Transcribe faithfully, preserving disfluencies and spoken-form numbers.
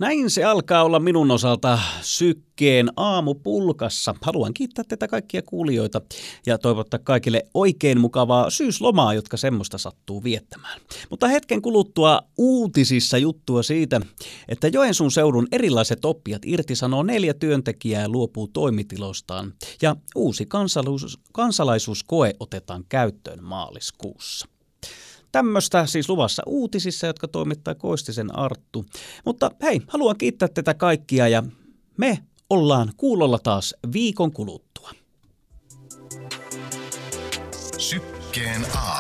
Näin se alkaa olla minun osalta Sykkeen aamupulkassa. Haluan kiittää teitä kaikkia kuulijoita ja toivottaa kaikille oikein mukavaa syyslomaa, jotka semmoista sattuu viettämään. Mutta hetken kuluttua uutisissa juttua siitä, että Joensuun seudun erilaiset oppijat irtisanoo neljä työntekijää ja luopuu toimitilostaan. Ja uusi kansalaisuus, kansalaisuuskoe otetaan käyttöön maaliskuussa. Tämmöistä siis luvassa uutisissa, jotka toimittaa Koistisen Arttu. Mutta hei, haluan kiittää teitä kaikkia ja me ollaan kuulolla taas viikon kuluttua. Sykkeen aamu.